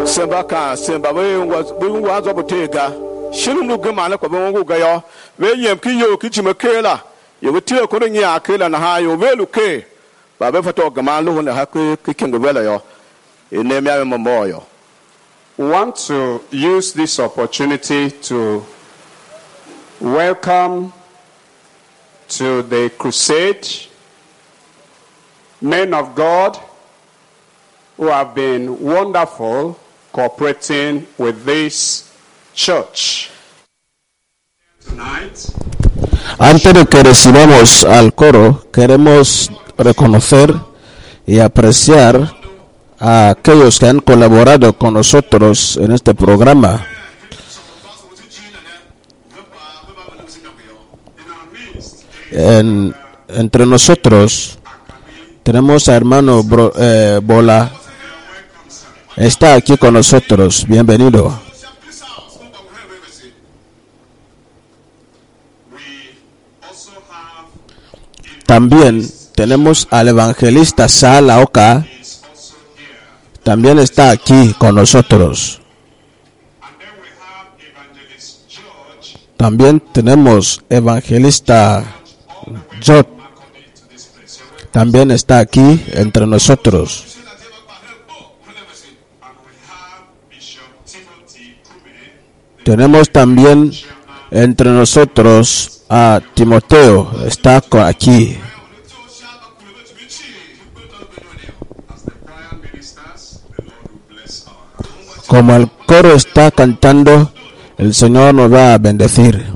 Semba ka semba we was obotega. Shinum no gama na ko be won go yo. We yem ki yo ki chimakela. Yo we tire ko nya akela na ha yo we luke. Ba be fato gama lo na ha ki kingo wela yo. Ene mi ame mo yo. We want to use this opportunity to welcome to the crusade men of God who have been wonderful cooperating with this church. Tonight, antes de que recibamos al coro, queremos reconocer y apreciar a aquellos que han colaborado con nosotros en este programa. Entre nosotros tenemos a hermano Bola. Está aquí con nosotros. Bienvenido. También tenemos al evangelista Sala Oka. También está aquí con nosotros. También tenemos evangelista Jot. También está aquí entre nosotros. Tenemos también entre nosotros a Timoteo. Está aquí. Como el coro está cantando, el Señor nos va a bendecir.